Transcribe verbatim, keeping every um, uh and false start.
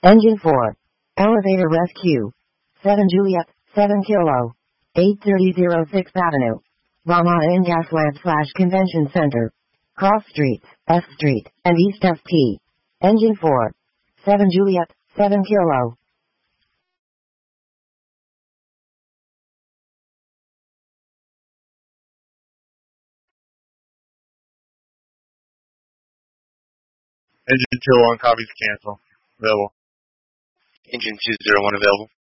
Engine four. Elevator rescue. seven Juliet, seven Kilo. eight thirty oh sixth Avenue. Ramada in Gaslamp slash Convention Center. Cross Streets, F Street, and East F T. Engine four. seven Juliet, seven Kilo. Engine two oh one copies cancel. Available. Engine two oh one available.